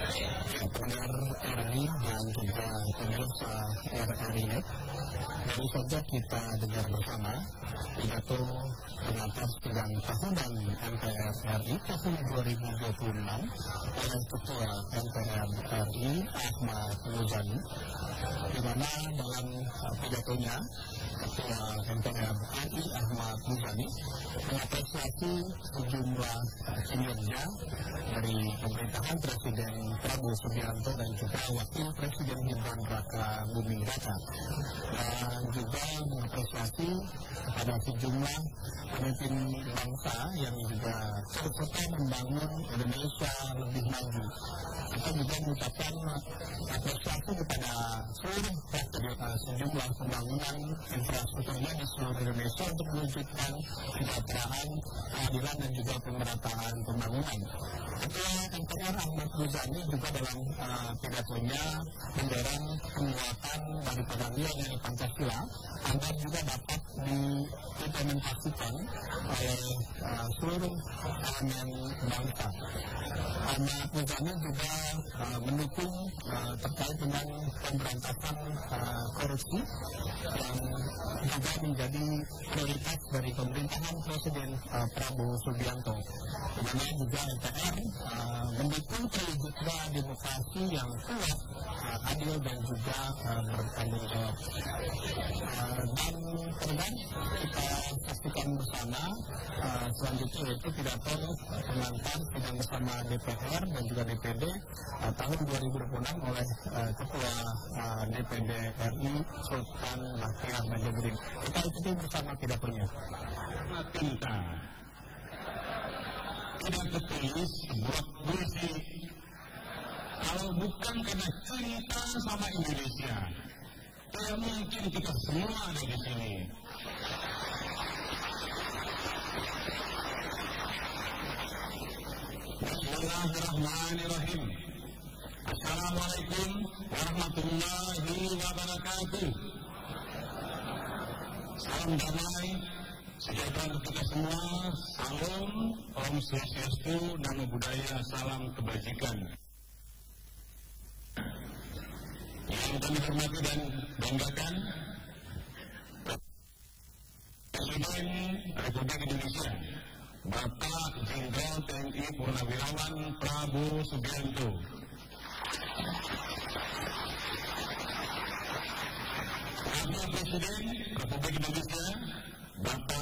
pendengar RRI dan juga pemirsa RRI Net. Baru saja kita dengar bersama pidato pengantar sidang tahunan MPR RI tahun 2026 oleh Ketua MPR RI Ahmad Muzani, di mana dalam pidatonya Ketua MPR RI Ahmad Muzani mengapresiasi sejumlah kinerja dari pemerintahan Presiden Prabowo Subianto dan juga Wakil Presiden Gibran Raka Buming Raka, dan juga mengapresiasi pada sejumlah pemimpin bangsa yang juga serta membangun Indonesia lebih maju. Kita juga mengucapkan apresiasi kepada seluruh sejumlah pembangunan infrastrukturnya di seluruh Indonesia untuk mewujudkan kesejahteraan, keadilan dan juga pemerataan pembangunan. Ketua MPR Ahmad Muzani juga dalam pidatonya mendorong penguatan daripada nilai Pancasila agar juga dapat diimplementasikan oleh seluruh elemen bangsa. Ahmad Muzani juga mendukung terkait dengan pemberantasan korupsi yang juga menjadi prioritas dari pemerintahan Presiden Prabowo Subianto. Dimana juga MPR mendukung terwujudnya demokrasi yang kuat, adil dan juga bertanggung jawab. Dan kemudian kita saksikan bersama selanjutnya yaitu pidato pengantar sidang bersama DPR dan juga DPD tahun 2026 oleh Ketua DPD RI Sultan Bahtiar Najamuddin. Kita ikuti bersama pidatonya. Tinta tidak tertulis buat puisi. Kalau bukan karena cinta sama Indonesia, tidak mungkin kita semua ada di sini. Bismillahirrahmanirrahim. Assalamualaikum warahmatullahi wabarakatuh. Salam damai sejahtera untuk kita semua. Salam, Om Swastiastu, Namo Buddhaya, salam kebajikan. Yang kami hormati dan banggakan, Presiden Republik Indonesia Bapak Jenderal TNI Purnawirawan Prabowo Subianto, Wakil Presiden Republik Indonesia Bapak